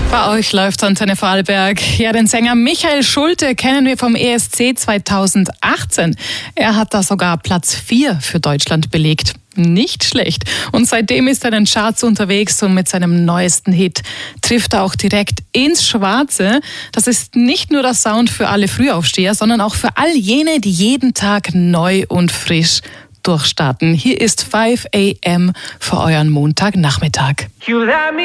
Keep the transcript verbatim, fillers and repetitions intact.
Bei euch läuft Antenne Vorarlberg. Ja, den Sänger Michael Schulte kennen wir vom E S C zweitausendachtzehn. Er hat da sogar Platz vier für Deutschland belegt. Nicht schlecht. Und seitdem ist er in den Charts unterwegs und mit seinem neuesten Hit trifft er auch direkt ins Schwarze. Das ist nicht nur der Sound für alle Frühaufsteher, sondern auch für all jene, die jeden Tag neu und frisch durchstarten. Hier ist five a m für euren Montagnachmittag. You let me